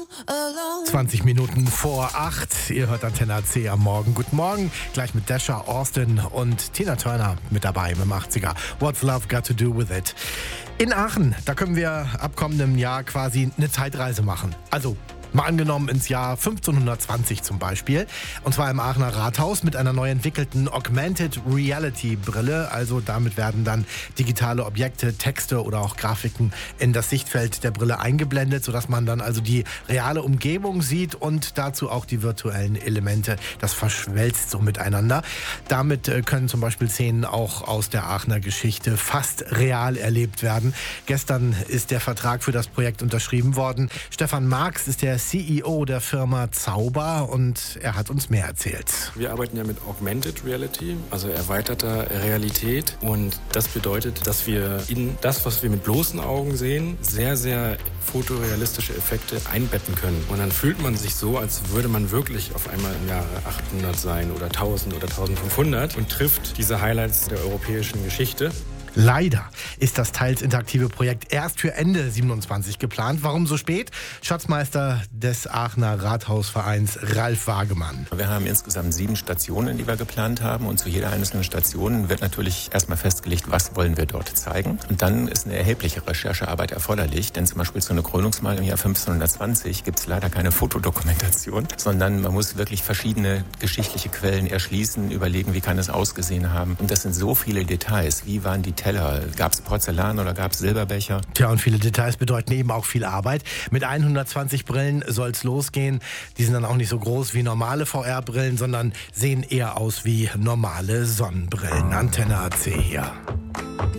20 Minuten vor 8. Ihr hört Antenne AC am Morgen. Guten Morgen. Gleich mit Dasha, Austin und Tina Turner mit dabei mit dem 80er. What's Love Got to Do With It? In Aachen, da können wir ab kommendem Jahr quasi eine Zeitreise machen. Also mal angenommen ins Jahr 1520 zum Beispiel. Und zwar im Aachener Rathaus mit einer neu entwickelten Augmented Reality Brille. Also damit werden dann digitale Objekte, Texte oder auch Grafiken in das Sichtfeld der Brille eingeblendet, sodass man dann also die reale Umgebung sieht und dazu auch die virtuellen Elemente. Das verschmelzt so miteinander. Damit können zum Beispiel Szenen auch aus der Aachener Geschichte fast real erlebt werden. Gestern ist der Vertrag für das Projekt unterschrieben worden. Stefan Marx ist der CEO der Firma Zauber und er hat uns mehr erzählt. Wir arbeiten ja mit Augmented Reality, also erweiterter Realität, und das bedeutet, dass wir in das, was wir mit bloßen Augen sehen, sehr, sehr fotorealistische Effekte einbetten können. Und dann fühlt man sich so, als würde man wirklich auf einmal im Jahre 800 sein oder 1000 oder 1500 und trifft diese Highlights der europäischen Geschichte. Leider ist das teils interaktive Projekt erst für Ende 27 geplant. Warum so spät? Schatzmeister des Aachener Rathausvereins Ralf Wagemann. Wir haben insgesamt 7 Stationen, die wir geplant haben, und zu jeder einzelnen Station wird natürlich erstmal festgelegt, was wollen wir dort zeigen. Und dann ist eine erhebliche Recherchearbeit erforderlich, denn zum Beispiel zu einer Krönungsmahl im Jahr 1520 gibt es leider keine Fotodokumentation, sondern man muss wirklich verschiedene geschichtliche Quellen erschließen, überlegen, wie kann es ausgesehen haben. Und das sind so viele Details. Wie waren die Teller? Gab es Porzellan oder gab es Silberbecher? Tja, und viele Details bedeuten eben auch viel Arbeit. Mit 120 Brillen soll es losgehen. Die sind dann auch nicht so groß wie normale VR-Brillen, sondern sehen eher aus wie normale Sonnenbrillen. Antenne AC hier.